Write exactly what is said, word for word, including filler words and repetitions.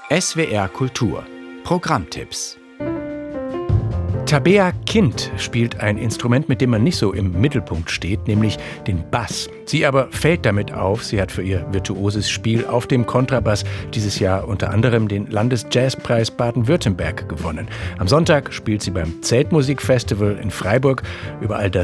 S W R Kultur Programmtipps. Tabea Kind spielt ein Instrument, mit dem man nicht so im Mittelpunkt steht, nämlich den Bass. Sie aber fällt damit auf. Sie hat für ihr virtuoses Spiel auf dem Kontrabass dieses Jahr unter anderem den Landesjazzpreis Baden-Württemberg gewonnen. Am Sonntag spielt sie beim Zeltmusikfestival in Freiburg. Über all das